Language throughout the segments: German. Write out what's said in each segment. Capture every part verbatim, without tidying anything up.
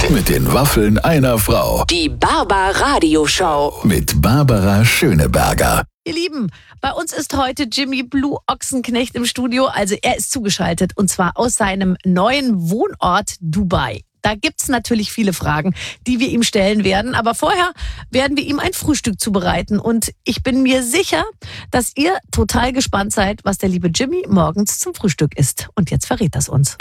mit den Waffeln einer Frau. Die Barbara-Radio-Show. Mit Barbara Schöneberger. Ihr Lieben, bei uns ist heute Jimmy Blue Ochsenknecht im Studio. Also er ist zugeschaltet und zwar aus seinem neuen Wohnort Dubai. Da gibt's natürlich viele Fragen, die wir ihm stellen werden. Aber vorher werden wir ihm ein Frühstück zubereiten. Und ich bin mir sicher, dass ihr total gespannt seid, was der liebe Jimmy morgens zum Frühstück isst. Und jetzt verrät das uns.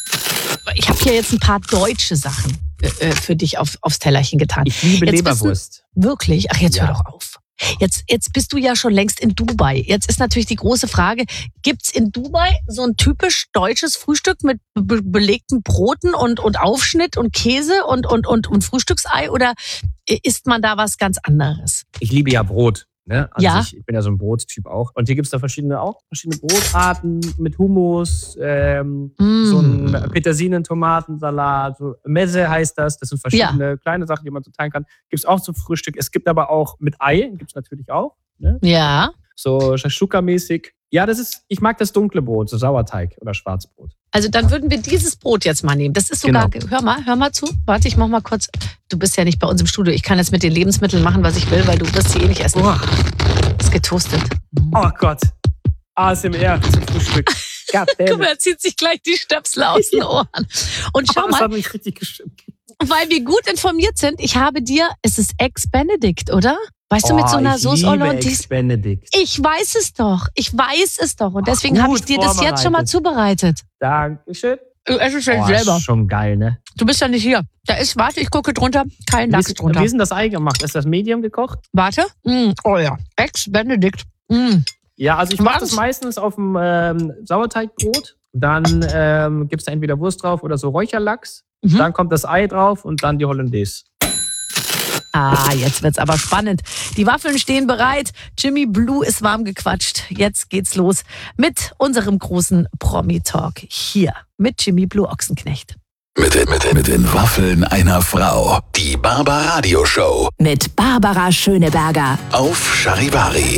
Ich habe hier jetzt ein paar deutsche Sachen äh, für dich auf, aufs Tellerchen getan. Ich liebe jetzt Leberwurst. Du, wirklich? Ach, jetzt Ja. hör doch auf. Jetzt, jetzt bist du ja schon längst in Dubai. Jetzt ist natürlich die große Frage, gibt's in Dubai so ein typisch deutsches Frühstück mit be belegten Broten und, und Aufschnitt und Käse und, und, und, und Frühstücksei oder isst man da was ganz anderes? Ich liebe ja Brot. Ne? An Ja. sich, ich bin ja so ein Brottyp auch. Und hier gibt es da verschiedene auch verschiedene Brotarten mit Hummus, ähm, Mm. so ein Petersilien-Tomatensalat, so Meze heißt das. Das sind verschiedene kleine Sachen, die man so teilen kann. Gibt es auch zum Frühstück. Es gibt aber auch mit Ei, gibt es natürlich auch. Ne? Ja. So Shashuka-mäßig. Ja, das ist, ich mag das dunkle Brot, so Sauerteig oder Schwarzbrot. Also dann würden wir dieses Brot jetzt mal nehmen. Das ist sogar, Genau. hör mal, hör mal zu. Warte, ich mach mal kurz. Du bist ja nicht bei uns im Studio. Ich kann jetzt mit den Lebensmitteln machen, was ich will, weil du wirst sie eh nicht essen. Boah. Ist getoastet. Oh Gott. A S M R zum Frühstück. Guck Goddammit. mal, er zieht sich gleich die Stöpsel aus den Ohren. Und schau Oh, das mal, hat mich richtig gestimmt. weil wir gut informiert sind, ich habe dir, es ist Ex-Benedict, oder? Weißt du, mit so einer ich Sauce liebe Hollandaise. Ex-Benedict. Ich weiß es doch. Ich weiß es doch. Und deswegen Ach, habe ich gut dir das jetzt schon mal zubereitet. Dankeschön. Es ist Oh, ist schon geil, ne? Du bist ja nicht hier. Da ist, warte, ich gucke drunter, kein Wie Lachs ist, drunter. wie ist denn das Ei gemacht? Ist das Medium gekocht? Warte. Mm, oh ja. Ex-Benedict. Mm. Ja, also ich mache Was? das meistens auf dem ähm, Sauerteigbrot. Dann ähm, gibt es da entweder Wurst drauf oder so Räucherlachs. Mhm. Dann kommt das Ei drauf und dann die Hollandaise. Ah, jetzt wird's aber spannend. Die Waffeln stehen bereit. Jimmy Blue ist warm gequatscht. Jetzt geht's los mit unserem großen Promi-Talk. Hier mit Jimmy Blue Ochsenknecht. Mit, den- mit, den- mit den Waffeln einer Frau. Die Barbara Radio Show. Mit Barbara Schöneberger. Auf Charivari.